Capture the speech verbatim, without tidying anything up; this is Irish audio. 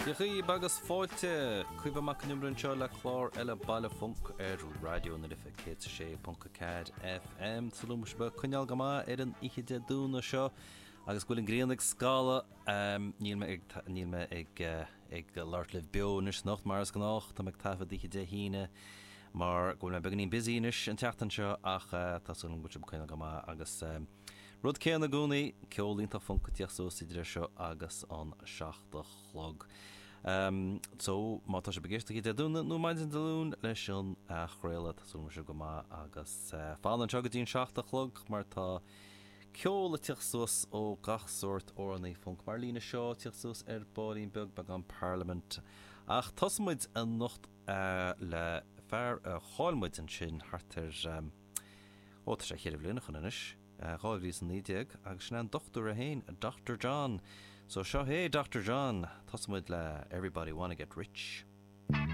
Dí bagus fáilte cuimh mac numrún seo le chlár eile baile funk ar radio na lifa cé sé punca cad F M tulúmas be cuineal go má ar an ichide dúna seo agus bhfuil an gríanaigh scála níl me ag níl me ag ag láirtlih beonis nacht mar as gnácht tá meag tafa ichide híine mar gúil me beganín busínis an teachtan seo ach tásún an gúteam cuineal go má agus rud céan na gúnaí ceolínta funca tíochtú idir seo agus an seachta chlog. Um, so, má tá sé begéiste í dúna nó maidin deún leis an chréile tásún se go má agus uh, fáil an teagatín seachta chlog mar tá ceola tíochtús ó gach sort ornaí funk mar lína seo tíochtús ar báín beg bag an Parliament ach tasmuid an nocht uh, le fear uh, cháilmuid an sin hartar um, ó tá sé chéad bhléna chun inis Gáil rís an nídeag agus sin an dochtú a hain Doctor John. So seo hey Doctor John, tasmuid le Everybody Wanna Get Rich.